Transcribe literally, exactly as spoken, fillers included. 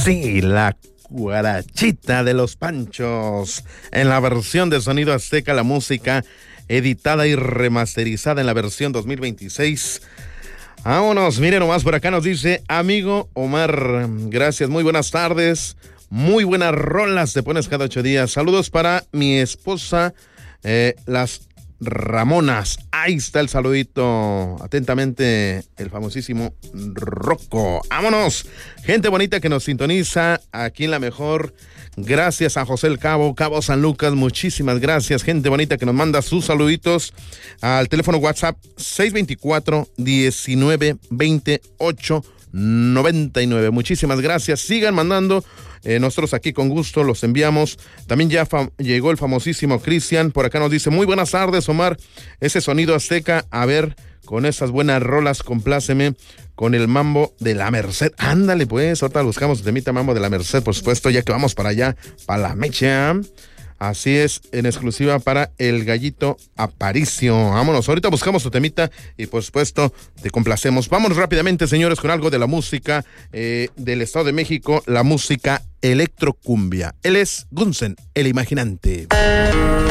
Sí, la guarachita de los Panchos, en la versión de Sonido Azteca, la música editada y remasterizada en la versión dos mil veintiséis. Vámonos, miren nomás, por acá nos dice amigo Omar, gracias, muy buenas tardes, muy buenas rolas te pones cada ocho días. Saludos para mi esposa, eh, las Ramonas. Ahí está el saludito. Atentamente, el famosísimo Rocco. Vámonos, gente bonita que nos sintoniza aquí en La Mejor. Gracias a José el Cabo, Cabo San Lucas, muchísimas gracias. Gente bonita que nos manda sus saluditos al teléfono WhatsApp seis veinticuatro, diecinueve, veintiocho, noventa y nueve. Muchísimas gracias. Sigan mandando. Eh, nosotros aquí con gusto los enviamos. También ya fam- llegó el famosísimo Cristian. Por acá nos dice, muy buenas tardes, Omar. Ese Sonido Azteca, a ver, con esas buenas rolas, compláceme con el Mambo de la Merced. Ándale pues, ahorita buscamos el temita Mambo de la Merced, por supuesto, ya que vamos para allá, para la mecha. Así es, en exclusiva para el Gallito Aparicio. Vámonos, ahorita buscamos tu temita y por supuesto te complacemos. Vámonos rápidamente, señores, con algo de la música eh, del Estado de México, la música electrocumbia. Él es Gunsen, el imaginante.